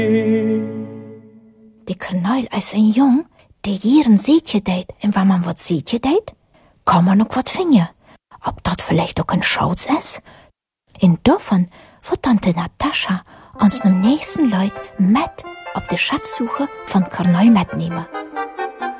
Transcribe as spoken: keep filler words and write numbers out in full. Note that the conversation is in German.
Die Kornel is een jong die hier een zeetje deed. En waar man wat zeetje deed, kan man ook wat vinden. Ob dat vielleicht ook een Schatz is? En davon wird Tante Natascha uns am nächsten Leut mit auf die Schatzsuche von Kornel mitnehmen.